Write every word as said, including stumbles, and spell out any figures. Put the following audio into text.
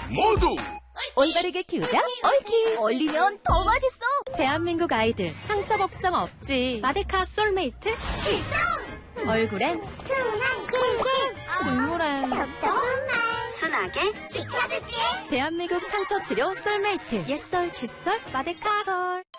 모두 올바르게 키우자 옳기. 얼리면 더 맛있어. 대한민국 아이들 상처 걱정 없지. 마데카 솔메이트 출동. 얼굴엔 순한 꿀꿀 식물엔 똑똑한 말 순하게 지켜줄게. 대한민국 상처 치료 솔메이트. 옛설 칫솔 마데카 솔.